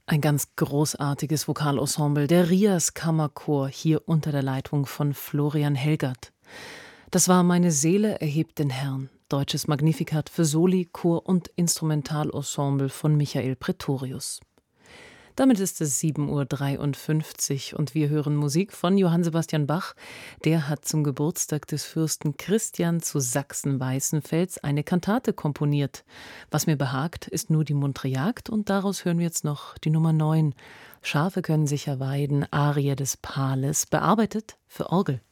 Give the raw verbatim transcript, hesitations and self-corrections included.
Ein ganz großartiges Vokalensemble, der Rias Kammerchor, hier unter der Leitung von Florian Helgert. Das war »Meine Seele erhebt den Herrn«, deutsches Magnificat für Soli, Chor und Instrumentalensemble von Michael Praetorius. Damit ist es sieben Uhr dreiundfünfzig und wir hören Musik von Johann Sebastian Bach. Der hat zum Geburtstag des Fürsten Christian zu Sachsen-Weißenfels eine Kantate komponiert. Was mir behagt, ist nur die muntre Jagd, und daraus hören wir jetzt noch die Nummer neun. Schafe können sicher weiden, Arie des Pales, bearbeitet für Orgel.